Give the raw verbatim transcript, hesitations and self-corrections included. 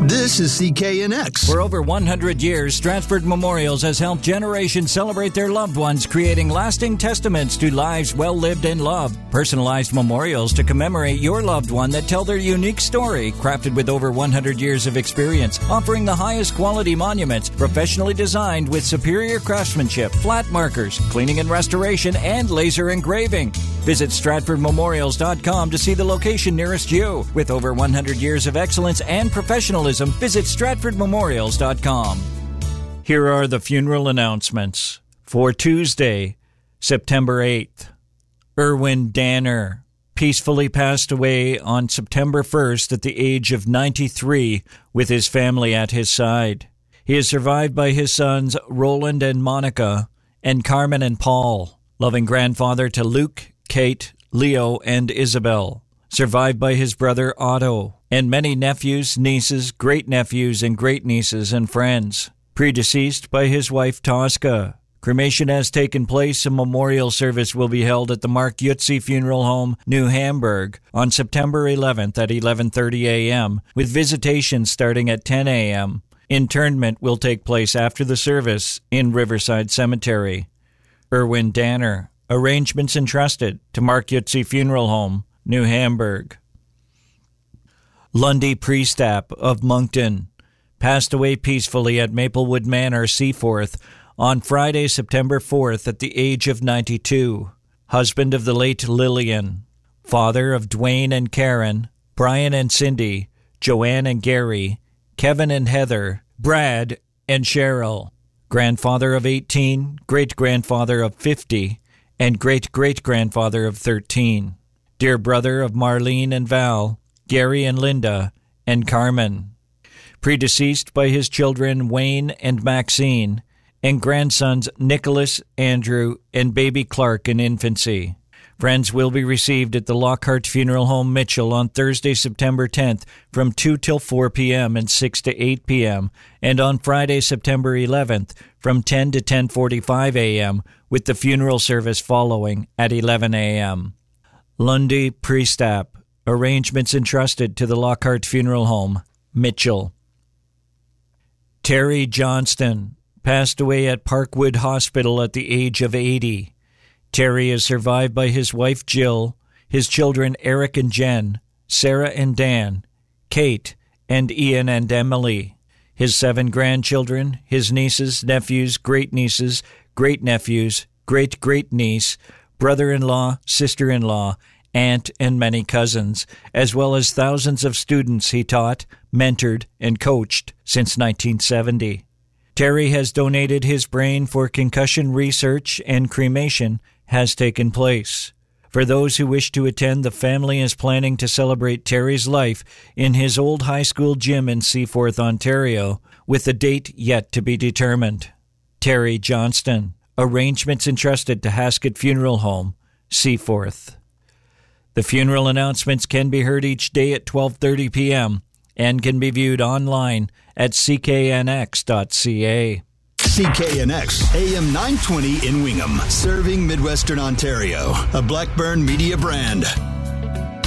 This is C K N X. For over one hundred years, Stratford Memorials has helped generations celebrate their loved ones, creating lasting testaments to lives well lived and loved. Personalized memorials to commemorate your loved one that tell their unique story, crafted with over one hundred years of experience, offering the highest quality monuments, professionally designed with superior craftsmanship, flat markers, cleaning and restoration, and laser engraving. Visit Stratford Memorials dot com to see the location nearest you. With over one hundred years of excellence and professionalism, visit Stratford Memorials dot com. Here are the funeral announcements for Tuesday, September eighth. Erwin Danner peacefully passed away on September first at the age of ninety-three with his family at his side. He is survived by his sons Roland and Monica and Carmen and Paul, loving grandfather to Luke, Kate, Leo, and Isabel. Survived by his brother Otto, and many nephews, nieces, great-nephews, and great-nieces and friends. Predeceased by his wife Tosca. Cremation has taken place. A memorial service will be held at the Mark Yutzi Funeral Home, New Hamburg, on September eleventh at eleven thirty a.m., with visitation starting at ten a.m. Interment will take place after the service in Riverside Cemetery. Erwin Danner. Arrangements entrusted to Mark Yutzi Funeral Home, New Hamburg. Lundy Priestap of Moncton passed away peacefully at Maplewood Manor, Seaforth, on Friday, September fourth, at the age of ninety-two. Husband of the late Lillian. Father of Dwayne and Karen, Brian and Cindy, Joanne and Gary, Kevin and Heather, Brad and Cheryl. Grandfather of eighteen, great-grandfather of fifty, and great-great-grandfather of thirteen. Dear brother of Marlene and Val, Gary and Linda, and Carmen. Predeceased by his children Wayne and Maxine, and grandsons Nicholas, Andrew, and baby Clark in infancy. Friends will be received at the Lockhart Funeral Home, Mitchell, on Thursday, September tenth, from two till four p.m. and six to eight p.m., and on Friday, September eleventh, from ten to ten forty-five a.m., with the funeral service following at eleven a.m. Lundy Priestap. Arrangements entrusted to the Lockhart Funeral Home, Mitchell. Terry Johnston passed away at Parkwood Hospital at the age of eighty. Terry is survived by his wife Jill, his children Eric and Jen, Sarah and Dan, Kate, and Ian and Emily, his seven grandchildren, his nieces, nephews, great-nieces, great-nephews, great-great-niece, brother-in-law, sister-in-law, aunt, and many cousins, as well as thousands of students he taught, mentored, and coached since nineteen seventy. Terry has donated his brain for concussion research, and cremation has taken place. For those who wish to attend, the family is planning to celebrate Terry's life in his old high school gym in Seaforth, Ontario, with a date yet to be determined. Terry Johnston. Arrangements entrusted to Haskett Funeral Home, Seaforth. The funeral announcements can be heard each day at twelve thirty p.m. and can be viewed online at c k n x dot c a. C K N X, A M nine twenty in Wingham, serving Midwestern Ontario, a Blackburn Media brand.